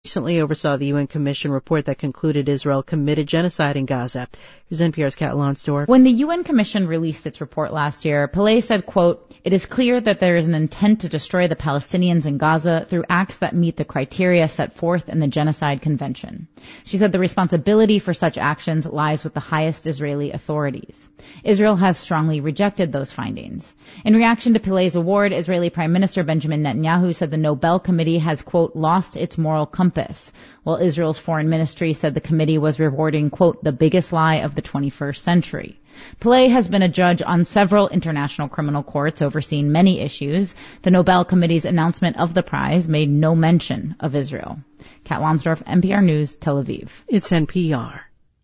recently oversaw the UN Commission report that concluded Israel committed genocide in Gaza. Here's NPR's Kat Lonsdorf. When the UN Commission released its report last year, Pillay said, quote, "It is clear that there is an intent to destroy the Palestinians in Gaza through acts that meet the criteria set forth in the Genocide Convention." She said the responsibility for such actions lies with the highest Israeli authorities. Israel has strongly rejected those findings. In reaction to Pillay's award, Israeli Prime Minister Benjamin Netanyahu said the Nobel Committee has, quote, "lost its moral compass," while Israel's foreign ministry said the committee was rewarding, quote, "the biggest lie of the 21st century." Pillay has been a judge on several international criminal courts overseeing many issues. The Nobel Committee's announcement of the prize made no mention of Israel. Kat Lonsdorf, NPR News, Tel Aviv. It's NPR.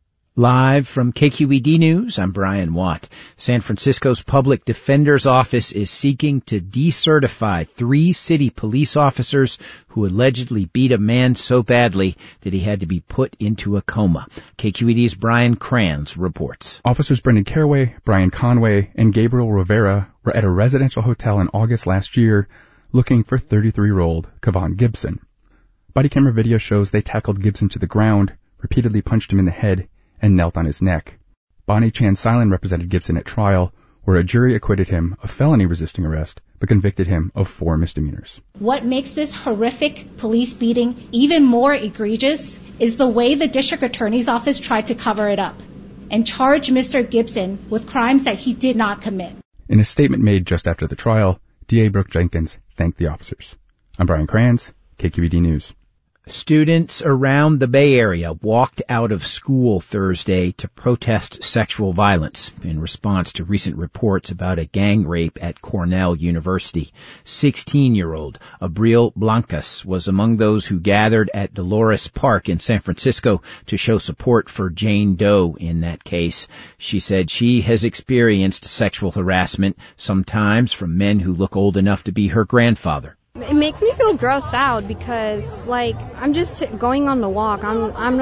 Live from KQED News, I'm Brian Watt. San Francisco's Public Defender's Office is seeking to decertify 3 city police officers who allegedly beat a man so badly that he had to be put into a coma. KQED's Brian Kranz reports. Officers Brendan Caraway, Brian Conway, and Gabriel Rivera were at a residential hotel in August last year looking for 33-year-old Kevon Gibson. Body camera video shows they tackled Gibson to the ground, repeatedly punched him in the head, and knelt on his neck. Bonnie Chan Silent represented Gibson at trial, where a jury acquitted him of felony resisting arrest, but convicted him of 4 misdemeanors. What makes this horrific police beating even more egregious is the way the district attorney's office tried to cover it up and charge Mr. Gibson with crimes that he did not commit. In a statement made just after the trial, DA Brooke Jenkins thanked the officers. I'm Brian Kranz, KQED News. Students around the Bay Area walked out of school Thursday to protest sexual violence in response to recent reports about a gang rape at Cornell University. 16-year-old Abril Blancas was among those who gathered at Dolores Park in San Francisco to show support for Jane Doe in that case. She said she has experienced sexual harassment, sometimes from men who look old enough to be her grandfather. It makes me feel grossed out because, I'm just going on the walk. I'm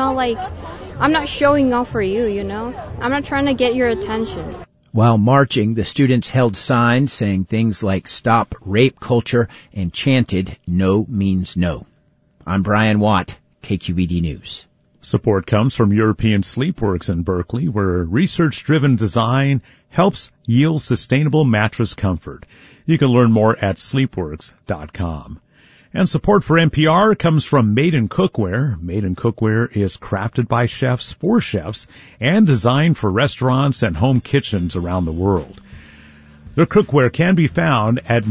not showing off for you, you know? I'm not trying to get your attention. While marching, the students held signs saying things like "Stop Rape Culture" and chanted "No means no." I'm Brian Watt, KQED News. Support comes from European Sleepworks in Berkeley, where research-driven design helps yield sustainable mattress comfort. You can learn more at sleepworks.com. And support for NPR comes from Made in Cookware. Made in Cookware is crafted by chefs for chefs and designed for restaurants and home kitchens around the world. Their cookware can be found at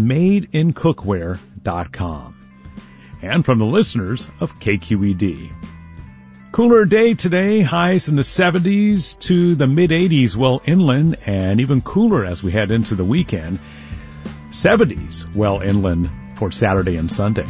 madeincookware.com. And from the listeners of KQED. Cooler day today, highs in the 70s to the mid-80s well inland, and even cooler as we head into the weekend. 70s well inland for Saturday and Sunday.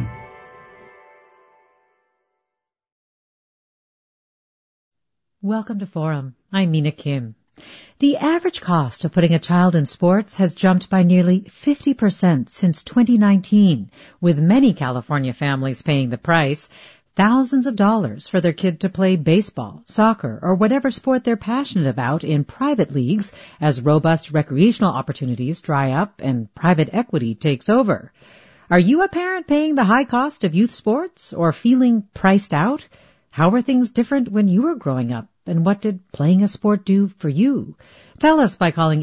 Welcome to Forum. I'm Mina Kim. The average cost of putting a child in sports has jumped by nearly 50% since 2019, with many California families paying the price. Thousands of dollars for their kid to play baseball, soccer, or whatever sport they're passionate about in private leagues as robust recreational opportunities dry up and private equity takes over. Are you a parent paying the high cost of youth sports or feeling priced out? How were things different when you were growing up? And what did playing a sport do for you? Tell us by calling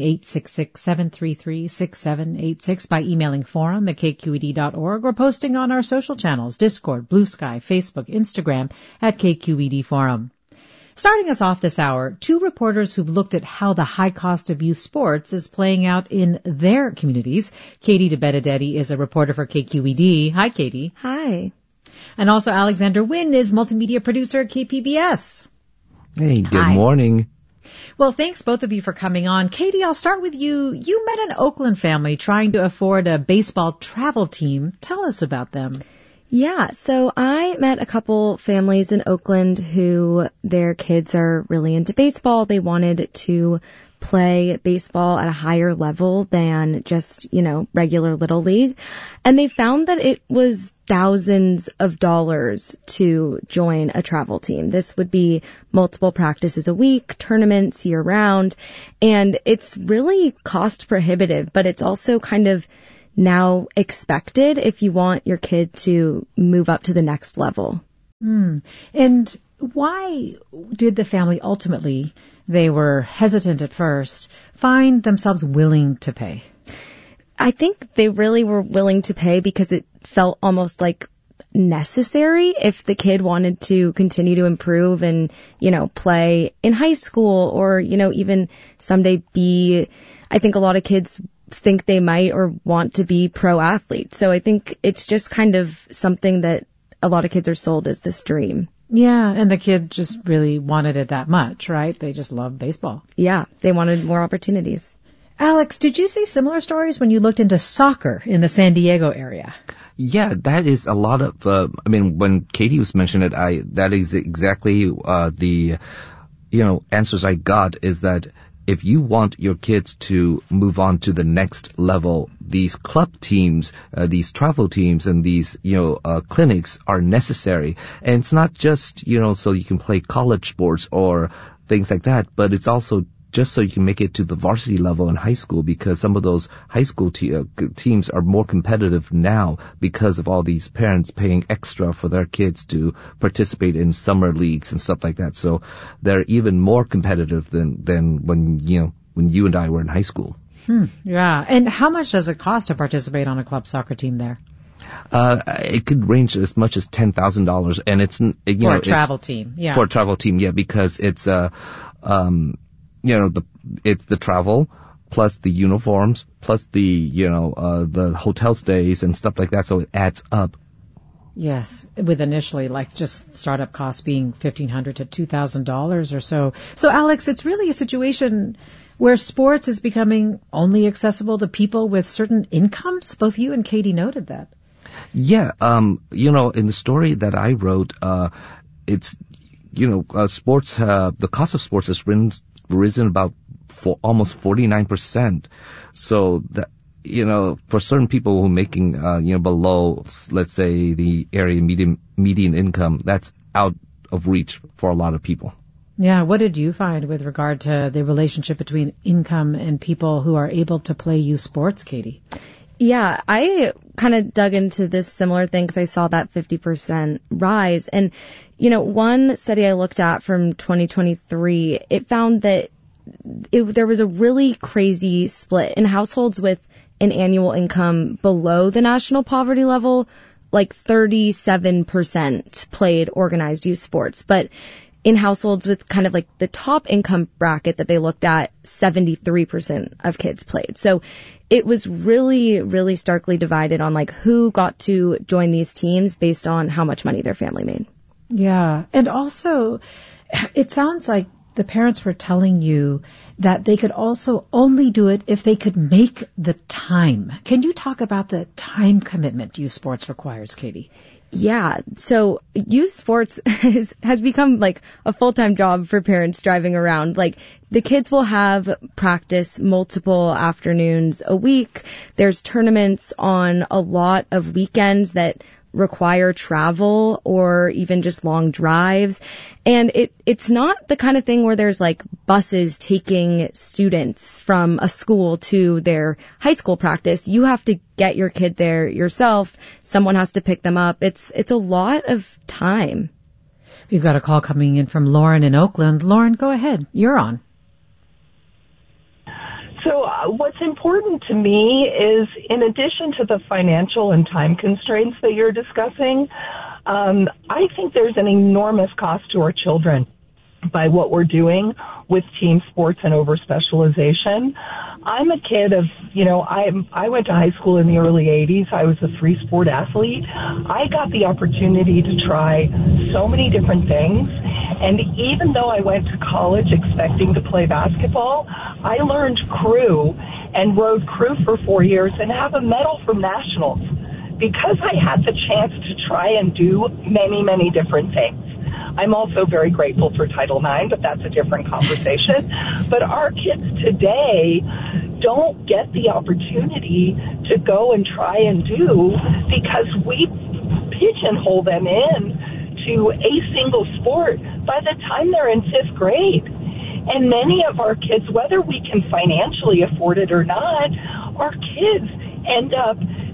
866-733-6786, by emailing forum@kqed.org, or posting on our social channels, Discord, Blue Sky, Facebook, Instagram, @KQED Forum. Starting us off this hour, 2 reporters who've looked at how the high cost of youth sports is playing out in their communities. Katie DeBenedetti is a reporter for KQED. Hi, Katie. Hi. And also Alexander Wynn is multimedia producer at KPBS. Hey, good morning. Well, thanks both of you for coming on. Katie, I'll start with you. You met an Oakland family trying to afford a baseball travel team. Tell us about them. Yeah, so I met a couple families in Oakland who their kids are really into baseball. They wanted to play baseball at a higher level than just, regular Little League. And they found that it was thousands of dollars to join a travel team. This would be multiple practices a week, tournaments year round, and it's really cost prohibitive, but it's also kind of now expected if you want your kid to move up to the next level. And why did the family ultimately, they were hesitant at first, find themselves willing to pay? I think they really were willing to pay because it felt almost like necessary if the kid wanted to continue to improve and, play in high school or, even someday I think a lot of kids think they might or want to be pro athletes. So I think it's just kind of something that a lot of kids are sold as this dream. Yeah, and the kid just really wanted it that much, right? They just love baseball. Yeah, they wanted more opportunities. Alex, did you see similar stories when you looked into soccer in the San Diego area? Yeah, that is a lot of, when Katie was mentioning it, that is exactly, the answers I got is that if you want your kids to move on to the next level, these club teams, these travel teams and these, clinics are necessary. And it's not just, so you can play college sports or things like that, but it's also just so you can make it to the varsity level in high school, because some of those high school teams are more competitive now because of all these parents paying extra for their kids to participate in summer leagues and stuff like that. So they're even more competitive than when you and I were in high school. Yeah. And how much does it cost to participate on a club soccer team there? It could range as much as $10,000, and it's for a travel team. Yeah. For a travel team, yeah, because it's it's the travel plus the uniforms plus the hotel stays and stuff like that, so it adds up. Yes, with initially just startup costs being $1,500 to $2,000 or so. So Alex, it's really a situation where sports is becoming only accessible to people with certain incomes. Both you and Katie noted that. Yeah, in the story that I wrote, it's sports. The cost of sports has risen about almost 49%. So that, for certain people who are making, below, let's say, the area median income, that's out of reach for a lot of people. Yeah. What did you find with regard to the relationship between income and people who are able to play youth sports, Katie? Yeah, I kind of dug into this similar thing because I saw that 50% rise. And, one study I looked at from 2023, it found that there was a really crazy split in households with an annual income below the national poverty level. Like 37% played organized youth sports, but in households with kind of like the top income bracket that they looked at, 73% of kids played. So it was really, really starkly divided on who got to join these teams based on how much money their family made. Yeah. And also, it sounds like the parents were telling you that they could also only do it if they could make the time. Can you talk about the time commitment youth sports requires, Katie? Yeah. So youth sports has become a full-time job for parents driving around. The kids will have practice multiple afternoons a week. There's tournaments on a lot of weekends that require travel or even just long drives. And it's not the kind of thing where there's buses taking students from a school to their high school practice. You have to get your kid there yourself. Someone has to pick them up. It's a lot of time. We've got a call coming in from Lauren in Oakland. Lauren, go ahead. You're on. So what's important to me is, in addition to the financial and time constraints that you're discussing, I think there's an enormous cost to our children by what we're doing with team sports and over-specialization. I'm a kid of, I went to high school in the early 80s. I was a three-sport athlete. I got the opportunity to try so many different things. And even though I went to college expecting to play basketball, I learned crew and rode crew for 4 years and have a medal from nationals because I had the chance to try and do many, many different things. I'm also very grateful for Title IX, but that's a different conversation. But our kids today don't get the opportunity to go and try and do because we pigeonhole them in to a single sport by the time they're in 5th grade. And many of our kids, whether we can financially afford it or not, our kids end up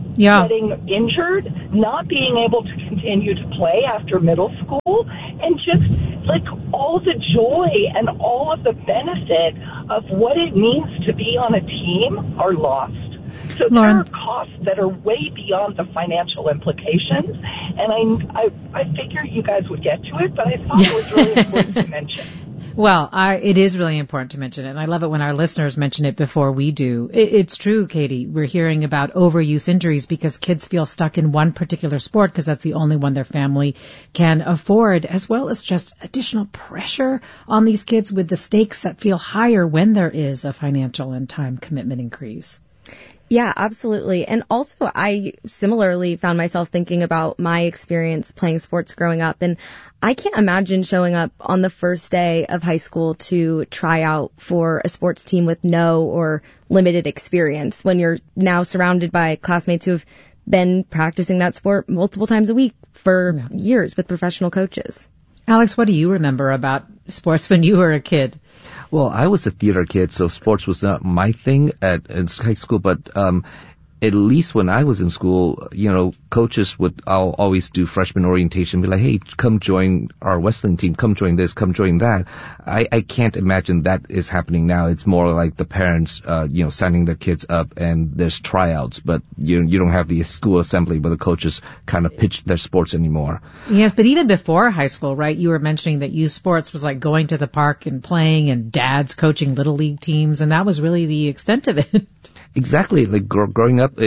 getting injured, not being able to continue to play after middle school, and just like all the joy and all of the benefit of what it means to be on a team are lost. So Lauren, there are costs that are way beyond the financial implications, and I figure you guys would get to it, but I thought it was really important to mention. Well, it is really important to mention it, and I love it when our listeners mention it before we do. It's true, Katie. We're hearing about overuse injuries because kids feel stuck in one particular sport because that's the only one their family can afford, as well as just additional pressure on these kids with the stakes that feel higher when there is a financial and time commitment increase. Yeah, absolutely. And also, I similarly found myself thinking about my experience playing sports growing up. And I can't imagine showing up on the first day of high school to try out for a sports team with no or limited experience when you're now surrounded by classmates who have been practicing that sport multiple times a week for years with professional coaches. Alex, what do you remember about sports when you were a kid? Well, I was a theater kid, so sports was not my thing in high school, but at least when I was in school, coaches would always do freshman orientation, be like, hey, come join our wrestling team, come join this, come join that. I can't imagine that is happening now. It's more like the parents, signing their kids up and there's tryouts, but you don't have the school assembly where the coaches kind of pitch their sports anymore. Yes, but even before high school, right, you were mentioning that youth sports was like going to the park and playing and dads coaching little league teams, and that was really the extent of it. Exactly. Like growing up,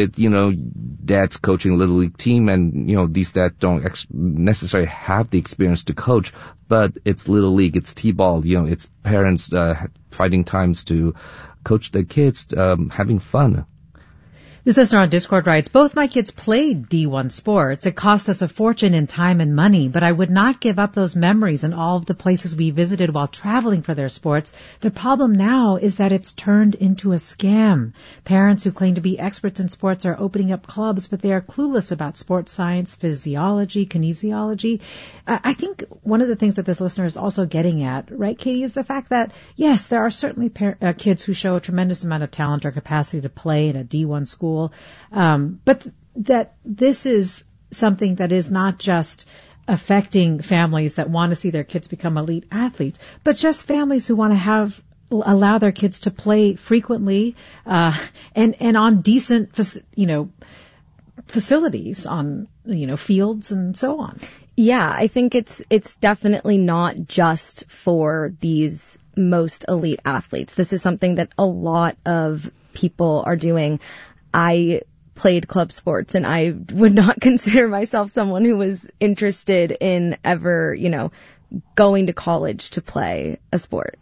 dad's coaching a little league team, and these dads don't necessarily have the experience to coach, but it's little league, it's t-ball, it's parents finding times to coach their kids, having fun. This listener on Discord writes, both my kids played D1 sports. It cost us a fortune in time and money, but I would not give up those memories and all of the places we visited while traveling for their sports. The problem now is that it's turned into a scam. Parents who claim to be experts in sports are opening up clubs, but they are clueless about sports science, physiology, kinesiology. I think one of the things that this listener is also getting at, right, Katie, is the fact that, yes, there are certainly kids who show a tremendous amount of talent or capacity to play in a D1 school. But that this is something that is not just affecting families that want to see their kids become elite athletes, but just families who want to allow their kids to play frequently, and on decent, facilities, on, fields and so on. Yeah, I think it's definitely not just for these most elite athletes. This is something that a lot of people are doing. I played club sports, and I would not consider myself someone who was interested in ever, going to college to play a sport.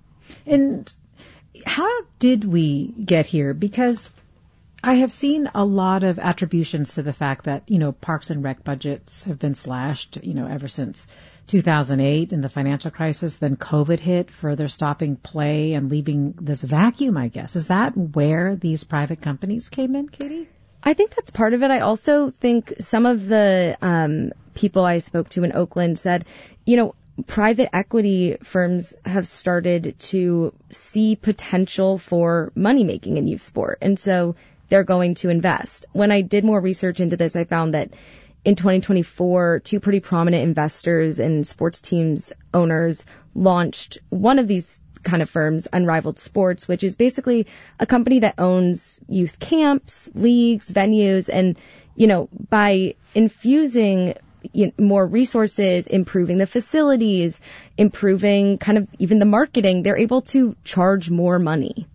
And how did we get here? Because I have seen a lot of attributions to the fact that, parks and rec budgets have been slashed, ever since 2008 in the financial crisis. Then COVID hit, further stopping play and leaving this vacuum, I guess. Is that where these private companies came in, Katie? I think that's part of it. I also think some of the people I spoke to in Oakland said, private equity firms have started to see potential for money making in youth sport. And so they're going to invest. When I did more research into this, I found that in 2024, two pretty prominent investors and sports teams owners launched one of these kind of firms, Unrivaled Sports, which is basically a company that owns youth camps, leagues, venues, and, by infusing more resources, improving the facilities, improving kind of even the marketing, they're able to charge more money.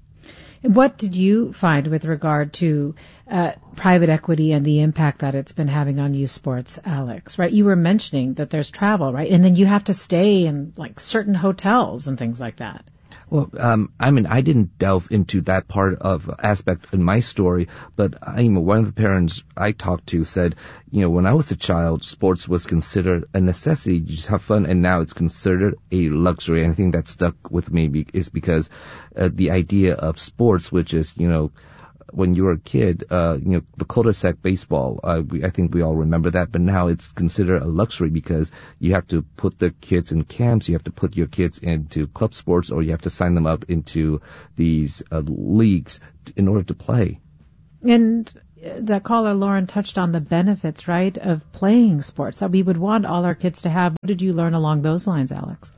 What did you find with regard to private equity and the impact that it's been having on youth sports, Alex? Right, you were mentioning that there's travel, right, and then you have to stay in like certain hotels and things like that. Well, I didn't delve into that part of aspect in my story, but one of the parents I talked to said, when I was a child, sports was considered a necessity. You just have fun, and now it's considered a luxury. And I think that stuck with me is because the idea of sports, which is, when you were a kid, the cul-de-sac baseball, I think we all remember that, but now it's considered a luxury because you have to put the kids in camps, you have to put your kids into club sports, or you have to sign them up into these leagues in order to play. And that caller Lauren touched on the benefits, right, of playing sports that we would want all our kids to have. What did you learn along those lines, Alex?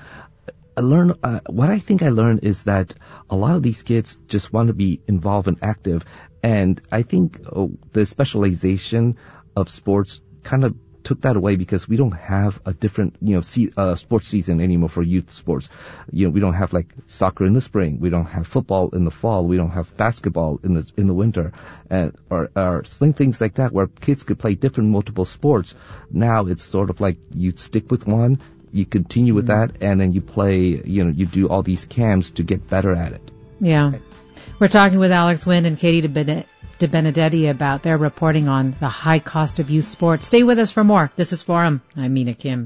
What I think I learned is that a lot of these kids just want to be involved and active. And I think the specialization of sports kind of took that away because we don't have a different, sports season anymore for youth sports. We don't have like soccer in the spring. We don't have football in the fall. We don't have basketball in the winter, or things like that where kids could play different multiple sports. Now it's sort of like you stick with one, you continue with that, and then you play, you do all these camps to get better at it. Yeah. We're talking with Alex Wynn and Katie DeBenedetti about their reporting on the high cost of youth sports. Stay with us for more. This is Forum. I'm Mina Kim.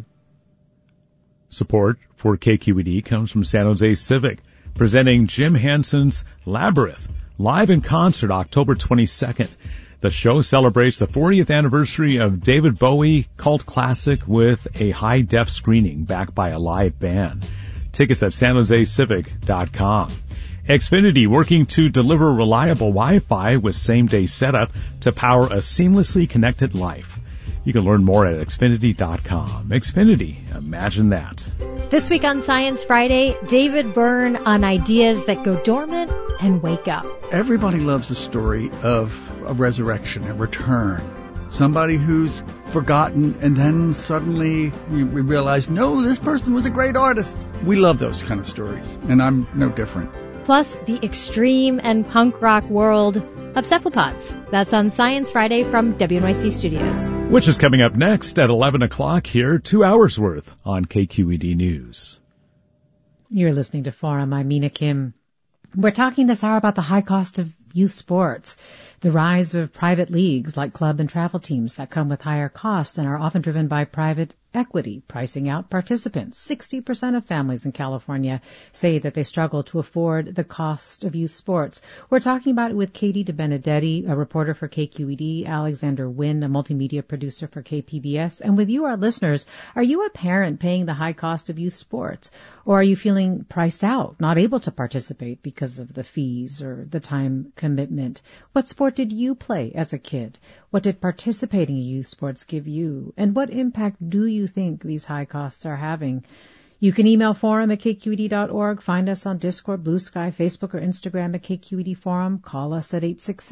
Support for KQED comes from San Jose Civic, presenting Jim Henson's Labyrinth, live in concert October 22nd. The show celebrates the 40th anniversary of David Bowie cult classic with a high-def screening backed by a live band. Tickets at sanjosecivic.com. Xfinity working to deliver reliable Wi-Fi with same-day setup to power a seamlessly connected life. You can learn more at Xfinity.com. Xfinity, imagine that. This week on Science Friday, David Byrne on ideas that go dormant and wake up. Everybody loves the story of a resurrection, a return. Somebody who's forgotten, and then suddenly we realize, no, this person was a great artist. We love those kind of stories, and I'm no different. Plus, the extreme and punk rock world of cephalopods. That's on Science Friday from WNYC Studios. Which is coming up next at 11 o'clock here, 2 hours worth on KQED News. You're listening to Forum. I'm Mina Kim. We're talking this hour about the high cost of youth sports, the rise of private leagues like club and travel teams that come with higher costs and are often driven by private equity, pricing out participants. 60% of families in California say that they struggle to afford the cost of youth sports. We're talking about it with Katie DeBenedetti, a reporter for KQED, Alexander Wynn, a multimedia producer for KPBS, and with you, our listeners. Are you a parent paying the high cost of youth sports? Or are you feeling priced out, not able to participate because of the fees or the time commitment? What sport did you play as a kid? What did participating in youth sports give you? And what impact do you think these high costs are having? You can email forum at kqed.org. Find us on Discord, Blue Sky, Facebook, or Instagram at KQED Forum. Call us at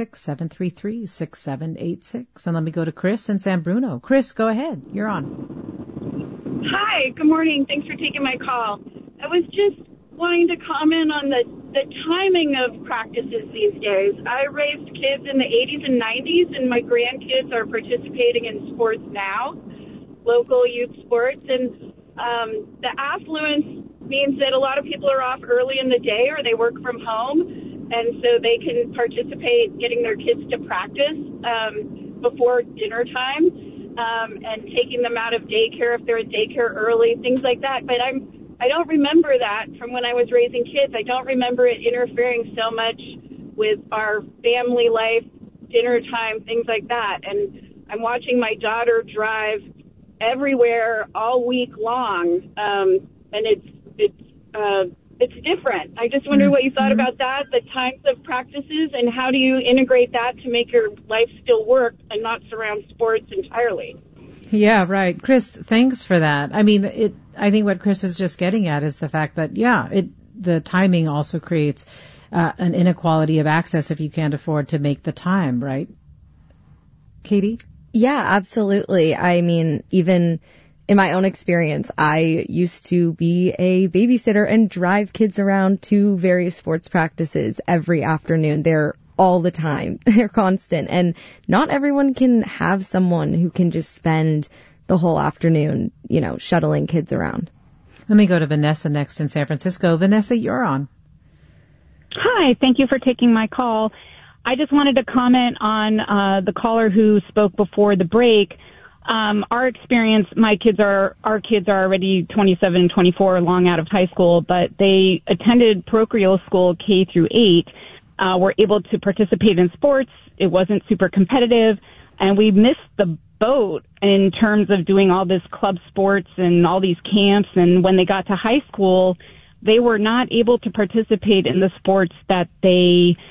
866-733-6786. And let me go to Chris in San Bruno. Chris, go ahead. You're on. Hi. Good morning. Thanks for taking my call. I was just wanting to comment on the timing of practices these days. I raised kids in the 80s and 90s, and my grandkids are participating in sports now, local youth sports. And the affluence means that a lot of people are off early in the day or they work from home, and so they can participate getting their kids to practice before dinner time and taking them out of daycare if they're in daycare early, things like that. But I don't remember that from when I was raising kids. I don't remember it interfering so much with our family life, dinner time, things like that. And I'm watching my daughter drive everywhere all week long, and it's different. I just wonder what you thought about that, the times of practices, and how do you integrate that to make your life still work and not surround sports entirely? Yeah, right. Chris, thanks for that. I mean, I think what Chris is just getting at is the fact that, the timing also creates an inequality of access if you can't afford to make the time, right? Katie? Yeah, absolutely. I mean, even in my own experience, I used to be a babysitter and drive kids around to various sports practices every afternoon. They're all the time. They're constant. And not everyone can have someone who can just spend the whole afternoon, shuttling kids around. Let me go to Vanessa next in San Francisco. Vanessa, you're on. Hi. Thank you for taking my call. I just wanted to comment on the caller who spoke before the break. Our experience, our kids are already 27 and 24, long out of high school, but they attended parochial school K through 8. Were able to participate in sports. It wasn't super competitive, and we missed the boat in terms of doing all this club sports and all these camps. And when they got to high school, they were not able to participate in the sports that they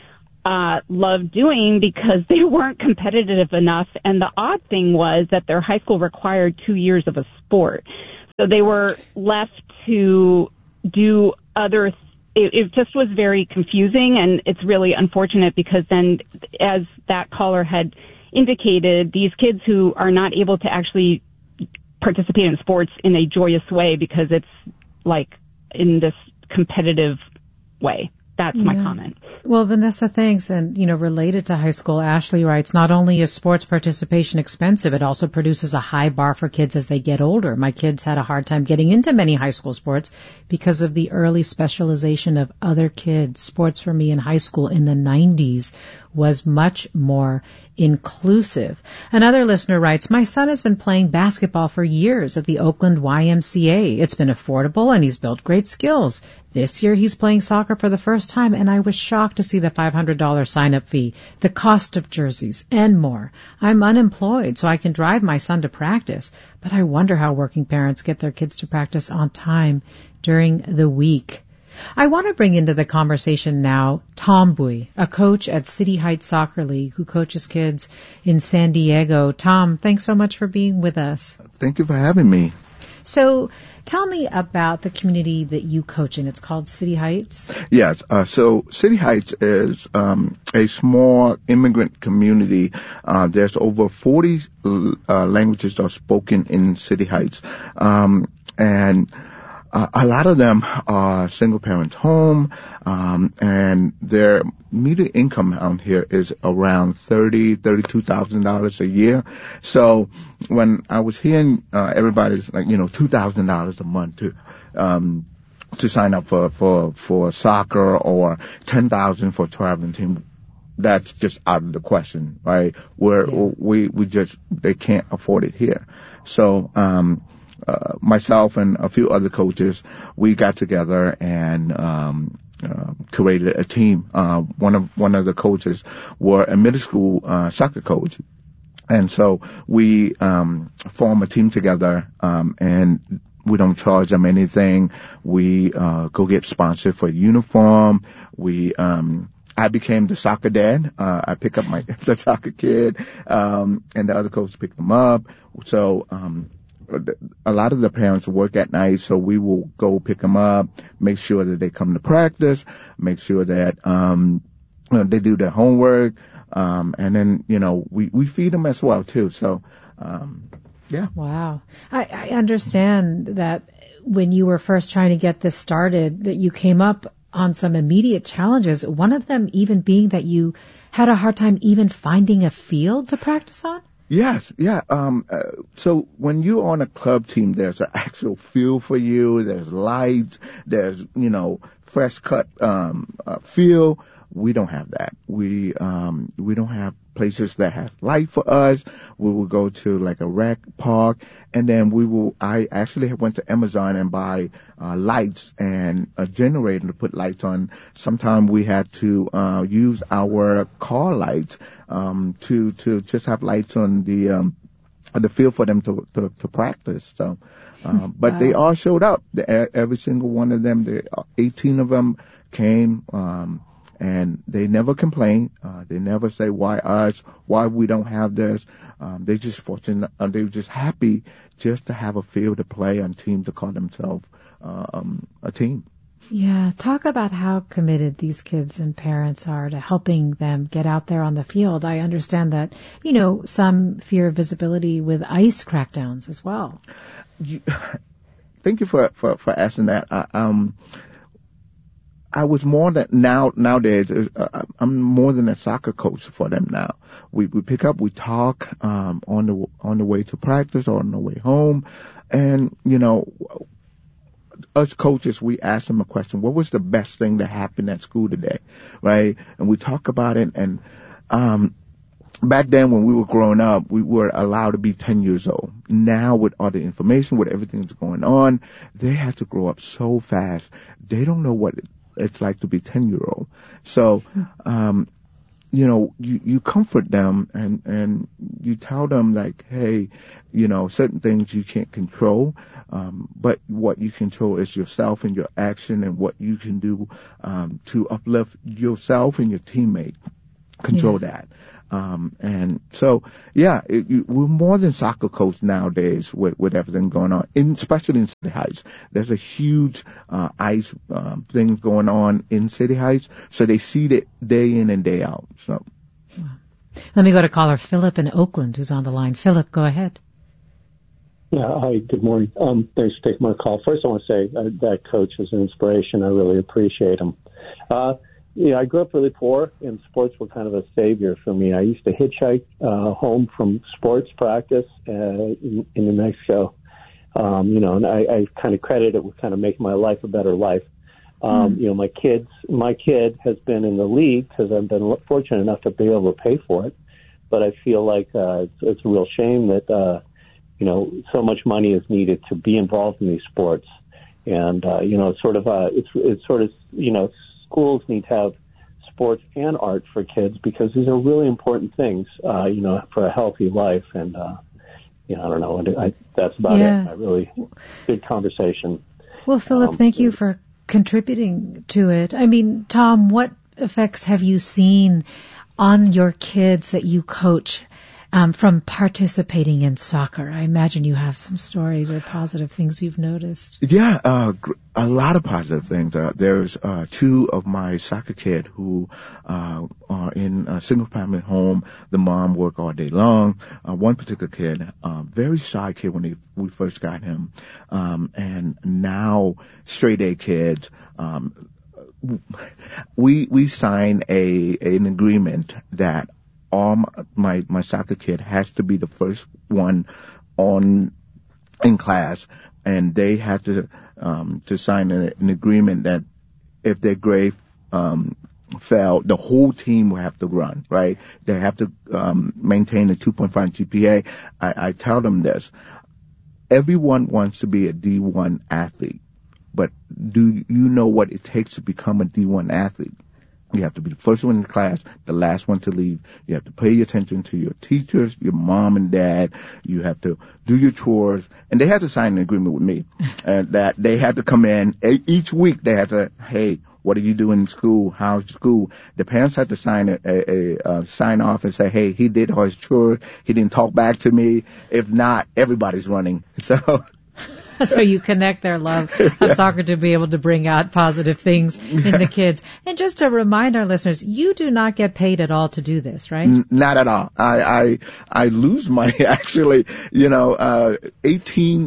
loved doing because they weren't competitive enough. And the odd thing was that their high school required 2 years of a sport. So they were left to do other it just was very confusing, and it's really unfortunate because then, as that caller had indicated, these kids who are not able to actually participate in sports in a joyous way because it's like in this competitive way. That's my comment. Well, Vanessa, thanks. And, related to high school, Ashley writes, not only is sports participation expensive, it also produces a high bar for kids as they get older. My kids had a hard time getting into many high school sports because of the early specialization of other kids. Sports for me in high school in the 90s was much more inclusive. Another listener writes, my son has been playing basketball for years at the Oakland YMCA. It's been affordable and he's built great skills. This year he's playing soccer for the first time, and I was shocked to see the $500 sign-up fee, the cost of jerseys, and more. I'm unemployed, so I can drive my son to practice, but I wonder how working parents get their kids to practice on time during the week. I want to bring into the conversation now Tom Bui, a coach at City Heights Soccer League who coaches kids in San Diego. Tom, thanks so much for being with us. Thank you for having me. So tell me about the community that you coach in. It's called City Heights? Yes. So City Heights is a small immigrant community. There's over 40 languages are spoken in City Heights. And a lot of them are single parents home, and their median income out here is around $32,000 a year. So when I was hearing everybody's like, $2,000 a month to sign up for soccer or $10,000 for a traveling team, that's just out of the question, right? They can't afford it here. So myself and a few other coaches, we got together and created a team. One of the coaches were a middle school soccer coach, and so we form a team together, and we don't charge them anything. We go get sponsored for uniform. I became the soccer dad. I pick up the soccer kid, and the other coach pick them up. So a lot of the parents work at night, so we will go pick them up, make sure that they come to practice, make sure that they do their homework, and then we feed them as well too. So yeah. Wow. I understand that when you were first trying to get this started, that you came up on some immediate challenges. One of them even being that you had a hard time even finding a field to practice on. Yes, yeah. So when you're on a club team, there's an actual field for you. There's lights. There's, fresh cut field. We don't have that. We don't have places that have light for us. We will go to like a rec park, and then I actually went to Amazon and buy lights and a generator to put lights on. Sometimes we had to use our car lights to just have lights on the field for them to practice. So, but wow. They all showed up. Every single one of them, 18 of them came. And they never complain. They never say, why us? Why we don't have this? They're just fortunate. They were just happy just to have a field to play and team to call themselves a team. Yeah. Talk about how committed these kids and parents are to helping them get out there on the field. I understand that, some fear of visibility with ICE crackdowns as well. Thank you for asking that. I was more than nowadays. I'm more than a soccer coach for them now. We pick up, we talk on the way to practice or on the way home, and us coaches, we ask them a question: what was the best thing that happened at school today, right? And we talk about it. And back then, when we were growing up, we were allowed to be 10 years old. Now, with all the information, with everything that's going on, they have to grow up so fast. They don't know what it's like to be 10-year-old. So, you comfort them and you tell them like, hey, certain things you can't control, but what you control is yourself and your action and what you can do to uplift yourself and your teammate. Control that. And so, we're more than soccer coach nowadays with everything going on, especially in City Heights. There's a huge ICE things going on in City Heights, so they see it day in and day out. So, let me go to caller Philip in Oakland, who's on the line. Philip, go ahead. Yeah, hi, good morning. Thanks for taking my call. First, I want to say that coach is an inspiration. I really appreciate him. I grew up really poor, and sports were kind of a savior for me. I used to hitchhike home from sports practice in New Mexico, and I kind of credit it with kind of making my life a better life. My kid has been in the league because I've been fortunate enough to be able to pay for it, but I feel like it's a real shame that so much money is needed to be involved in these sports, and schools need to have sports and art for kids because these are really important things, for a healthy life. And, I don't know. That's about it. Good conversation. Well, Philip, thank you for contributing to it. I mean, Tom, what effects have you seen on your kids that you coach from participating in soccer? I imagine you have some stories or positive things you've noticed. Yeah, a lot of positive things. There's two of my soccer kids who are in a single-family home. The mom work all day long. One particular kid, very shy kid when we first got him, and now straight-A kids. We signed an agreement that my soccer kid has to be the first one in class, and they had to sign an agreement that if their grade fell, the whole team will have to run, right? They have to maintain a 2.5 GPA. I tell them this. Everyone wants to be a D1 athlete, but do you know what it takes to become a D1 athlete? You have to be the first one in the class, the last one to leave. You have to pay attention to your teachers, your mom and dad. You have to do your chores. And they had to sign an agreement with me that they had to come in each week. They had to, hey, what are you doing in school? How's school? The parents had to sign sign off and say, hey, he did all his chores. He didn't talk back to me. If not, everybody's running. So you connect their love of soccer to be able to bring out positive things in the kids. And just to remind our listeners, you do not get paid at all to do this, right? Not at all. I lose money actually. 18,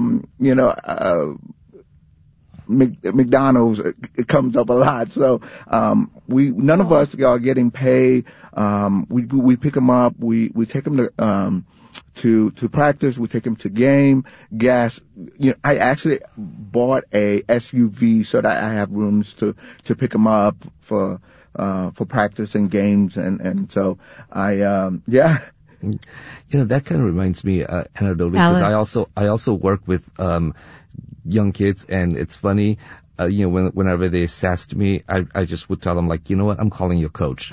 McDonald's, it comes up a lot. So, none of us are getting paid. We pick them up. We take them to practice. We take them to game, gas. I actually bought a SUV so that I have rooms to pick them up for practice and games. And so that kind of reminds me, anecdotally, because I also work with, young kids, and it's funny, whenever they sassed me, I just would tell them, like, you know what, I'm calling your coach.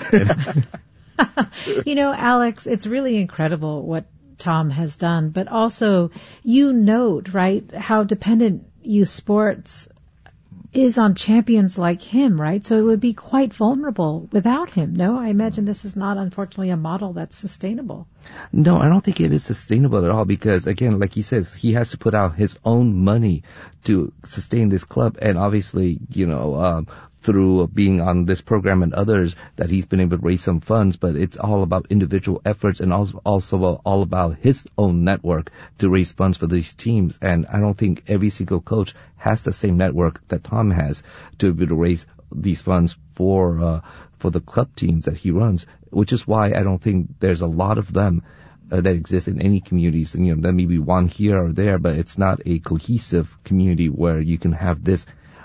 Alex, it's really incredible what Tom has done, but also you note, right, how dependent youth sports is on champions like him, right? So it would be quite vulnerable without him. No, I imagine this is not, unfortunately, a model that's sustainable. No, I don't think it is sustainable at all because, again, like he says, he has to put out his own money to sustain this club. And obviously, through being on this program and others, that he's been able to raise some funds, but it's all about individual efforts and also all about his own network to raise funds for these teams. And I don't think every single coach has the same network that Tom has to be able to raise these funds for the club teams that he runs, which is why I don't think there's a lot of them that exist in any communities. And, there may be one here or there, but it's not a cohesive community where you can have this,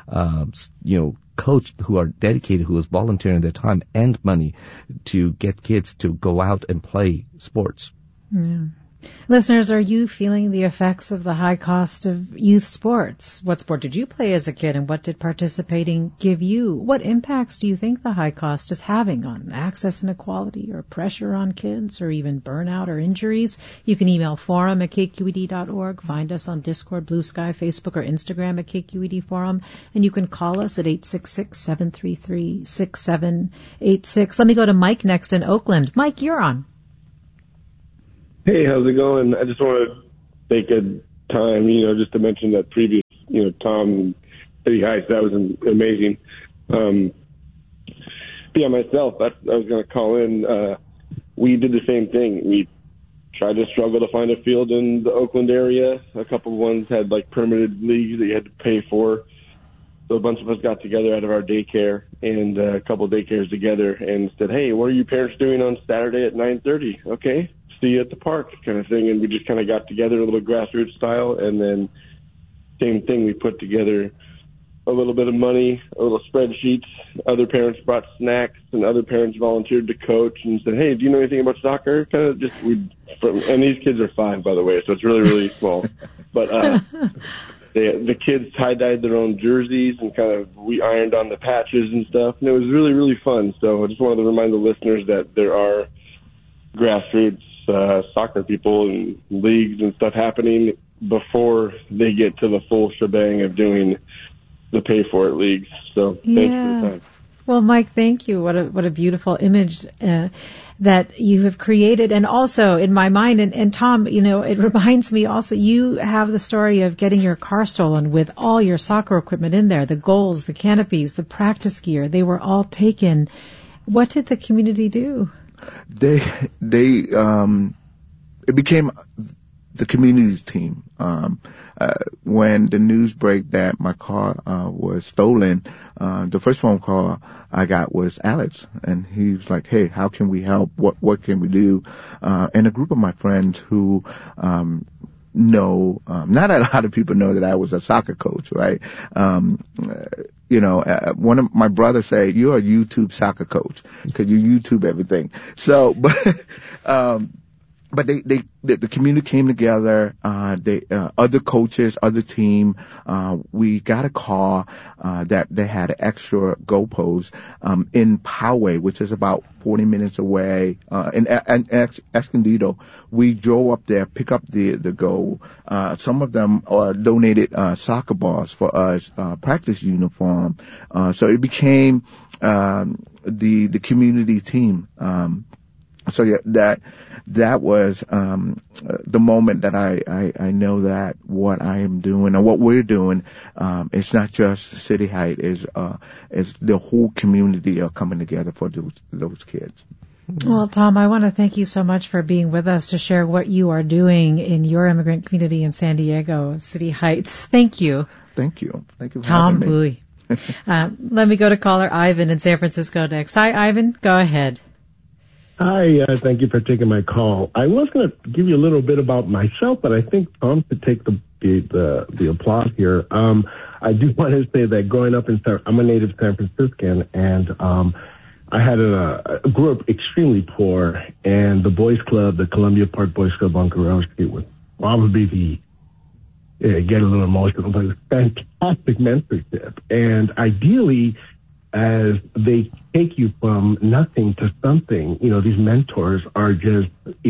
coach who are dedicated, who is volunteering their time and money to get kids to go out and play sports. Yeah. Listeners, are you feeling the effects of the high cost of youth sports? What sport did you play as a kid, and what did participating give you? What impacts do you think the high cost is having on access inequality or pressure on kids or even burnout or injuries? You can email forum@kqed.org, find us on Discord, Blue Sky, Facebook, or Instagram at KQED Forum, and you can call us at 866-733-6786. Let me go to Mike next in Oakland. Mike, you're on. Hey, how's it going? I just want to take a time, just to mention that previous, Tom City Heights, that was amazing. Myself, I was going to call in. We did the same thing. We tried to struggle to find a field in the Oakland area. A couple of ones had permitted leagues that you had to pay for. So a bunch of us got together out of our daycare and a couple of daycares together and said, hey, what are you parents doing on Saturday at 9:30? Okay. See you at the park kind of thing. And we just kind of got together a little grassroots style. And then same thing, we put together a little bit of money, a little spreadsheets. Other parents brought snacks and other parents volunteered to coach and said, hey, do you know anything about soccer? Kind of just, and these kids are 5, by the way, so it's really, really small. But the kids tie-dyed their own jerseys and we ironed on the patches and stuff. And it was really, really fun. So I just wanted to remind the listeners that there are grassroots soccer people and leagues and stuff happening before they get to the full shebang of doing the pay-for-it leagues. So thanks for the time. Well, Mike, thank you. What a beautiful image that you have created. And also in my mind, and Tom, it reminds me also, you have the story of getting your car stolen with all your soccer equipment in there, the goals, the canopies, the practice gear. They were all taken. What did the community do? It became the community's team. When the news break that my car was stolen, the first phone call I got was Alex, and he was like, hey, how can we help? What can we do? And a group of my friends who know, not a lot of people know that I was a soccer coach, right? One of my brothers say, you're a YouTube soccer coach because you YouTube everything. So, but the community came together, other coaches, other team, we got a car, that they had an extra goalpost, in Poway, which is about 40 minutes away, in Escondido. We drove up there, pick up the goal. Some of them, donated, soccer balls for us, practice uniform. So it became, the community team. So yeah, that was the moment that I know that what I am doing and what we're doing, it's not just City Heights, is the whole community are coming together for those kids. Well, Tom, I want to thank you so much for being with us to share what you are doing in your immigrant community in San Diego, City Heights. Thank you. Thank you. Thank you for Tom having me. Bowie. Let me go to caller Ivan in San Francisco next. Hi, Ivan. Go ahead. Hi, thank you for taking my call. I was going to give you a little bit about myself, but I think Tom should take the applause here. I do want to say that growing up I'm a native San Franciscan, and I grew up extremely poor, and the boys club, the Columbia Park Boys Club on Guerrero Street, was probably get a little emotional, but it's fantastic mentorship. And ideally, as they take you from nothing to something, these mentors are just,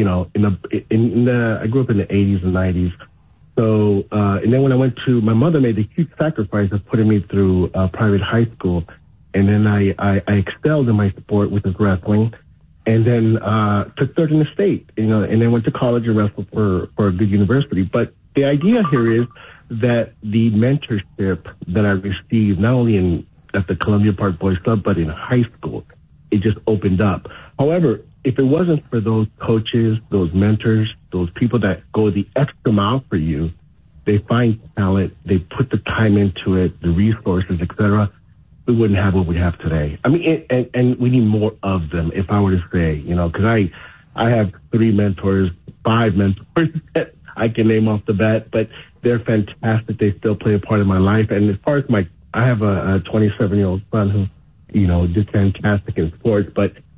I grew up in the 80s and 90s. So, and then when my mother made a huge sacrifice of putting me through private high school. And then I excelled in my sport, which is wrestling. And then, took third in the state, and then went to college and wrestled for a good university. But the idea here is that the mentorship that I received, not only at the Columbia Park Boys Club, but in high school, it just opened up. However, if it wasn't for those coaches, those mentors, those people that go the extra mile for you, they find talent, they put the time into it, the resources, etc., we wouldn't have what we have today. I mean, and we need more of them, if I were to say, because I have 3 mentors, 5 mentors that I can name off the bat, but they're fantastic. They still play a part in my life. And as far as I have a 27-year-old son who, did fantastic in sports, but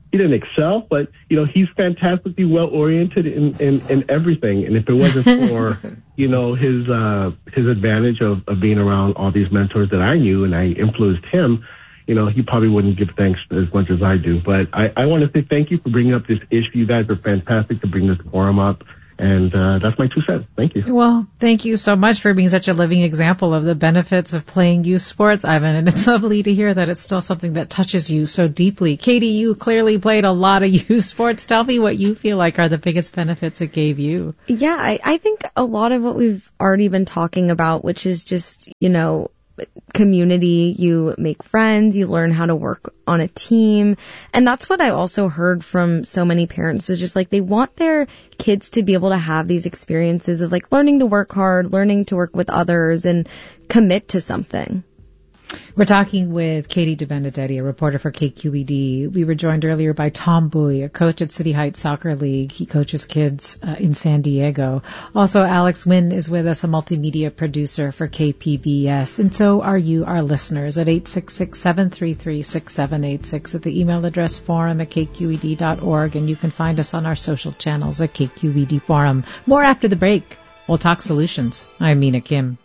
he didn't excel, but, he's fantastically well-oriented in everything. And if it wasn't for, his advantage of being around all these mentors that I knew and I influenced him, he probably wouldn't give thanks as much as I do. But I want to say thank you for bringing up this issue. You guys are fantastic to bring this forum up. And that's my 2 cents. Thank you. Well, thank you so much for being such a living example of the benefits of playing youth sports, Ivan. And it's lovely to hear that it's still something that touches you so deeply. Katie, you clearly played a lot of youth sports. Tell me what you feel like are the biggest benefits it gave you. Yeah, I think a lot of what we've already been talking about, which is just, community, you make friends, you learn how to work on a team. And that's what I also heard from so many parents was just like they want their kids to be able to have these experiences of like learning to work hard, learning to work with others and commit to something. We're talking with Katie DeBenedetti, a reporter for KQED. We were joined earlier by Tom Bowie, a coach at City Heights Soccer League. He coaches kids in San Diego. Also, Alex Wynn is with us, a multimedia producer for KPBS. And so are you, our listeners, at 866-733-6786 at the email address forum@kqed.org. And you can find us on our social channels at KQED Forum. More after the break. We'll talk solutions. I'm Mina Kim.